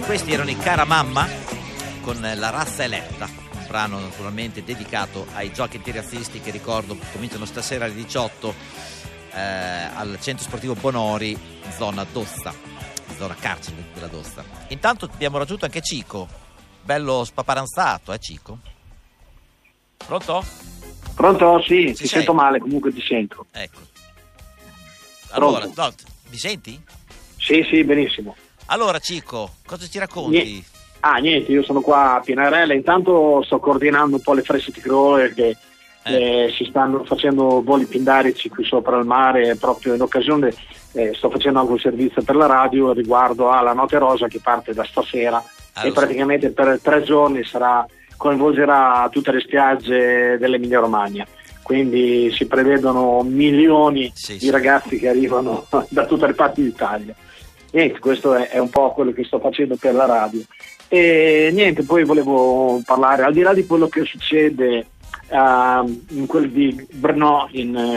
questi erano i Cara Mamma con La razza eletta, un brano naturalmente dedicato ai giochi antirazzisti che, ricordo, cominciano stasera alle 18 al centro sportivo Bonori, zona d'Osta, zona carcere della d'Osta. Intanto abbiamo raggiunto anche Cico, bello spaparanzato, Cico? Pronto? Pronto? Sì, ti sei? sento male, comunque ti sento. Ecco. Allora, Pronto? mi senti? Sì, benissimo. Allora, Cico, cosa ci racconti? Niente, io sono qua a Pianarella, intanto sto coordinando un po' le Frecce Creole che si stanno facendo voli pindarici qui sopra il mare, proprio in occasione sto facendo anche un servizio per la radio riguardo alla Notte Rosa che parte da stasera e praticamente per 3 giorni coinvolgerà tutte le spiagge dell'Emilia Romagna. Quindi si prevedono milioni di ragazzi che arrivano da tutte le parti d'Italia. Niente, questo è un po' quello che sto facendo per la radio. E niente, poi volevo parlare, al di là di quello che succede in quel di Brno,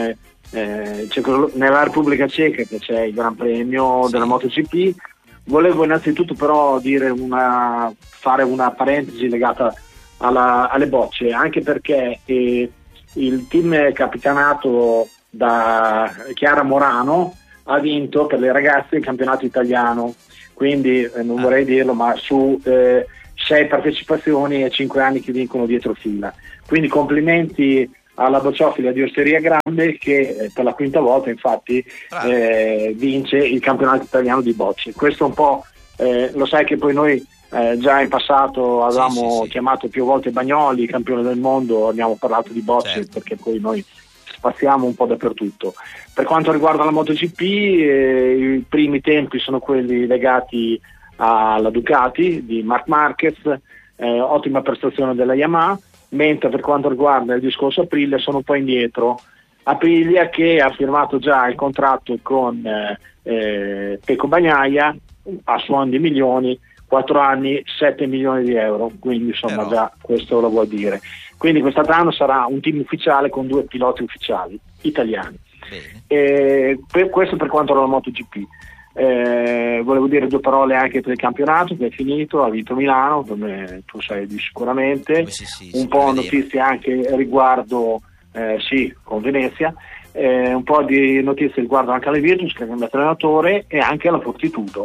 nella Repubblica Ceca, che c'è il Gran Premio della MotoGP, volevo innanzitutto però fare una parentesi legata alle bocce, anche perché il team capitanato da Chiara Morano ha vinto per le ragazze il campionato italiano, quindi non vorrei dirlo, ma su 6 partecipazioni e 5 anni che vincono dietro fila. Quindi complimenti alla bocciofila di Osteria Grande che per la 5ª volta infatti vince il campionato italiano di bocce. Questo un po' lo sai che poi noi già in passato avevamo chiamato più volte Bagnoli campione del mondo, abbiamo parlato di bocce perché poi noi spaziamo un po' dappertutto. Per quanto riguarda la MotoGP, i primi tempi sono quelli legati alla Ducati di Marc Marquez, ottima prestazione della Yamaha, mentre per quanto riguarda il discorso Aprilia sono un po' indietro. Aprilia che ha firmato già il contratto con Pecco Bagnaia a suon di milioni, 4 anni, 7 milioni di euro, quindi insomma già questo lo vuol dire. Quindi quest'anno sarà un team ufficiale con 2 piloti ufficiali italiani. Questo per quanto riguarda la MotoGP. Volevo dire 2 parole anche per il campionato che è finito, ha vinto Milano, come tu sai sicuramente, un po' notizie anche riguardo con Venezia, un po' di notizie riguardo anche alle Virtus che è cambiato allenatore e anche alla Fortitudo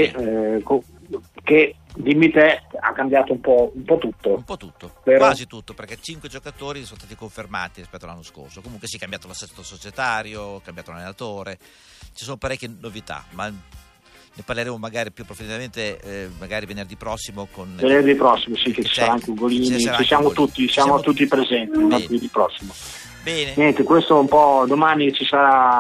che dimmi te ha cambiato un po' tutto, quasi tutto, perché 5 giocatori sono stati confermati rispetto all'anno scorso. Comunque si è cambiato l'assetto societario, cambiato l'allenatore, ci sono parecchie novità, ma ne parleremo magari più approfonditamente magari venerdì prossimo che ci sarà anche Ugolini, siamo tutti presenti venerdì prossimo. Bene. Niente, questo un po', domani si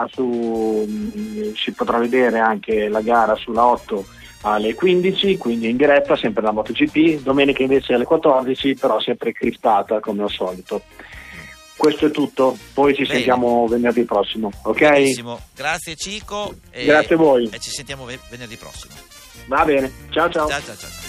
potrà vedere anche la gara sulla 8 alle 15, quindi in diretta sempre la MotoGP, domenica invece alle 14, però sempre criptata come al solito. Questo è tutto, poi ci sentiamo venerdì prossimo, ok? Benissimo, grazie Cico grazie a voi e ci sentiamo venerdì prossimo. Va bene, ciao. Ciao.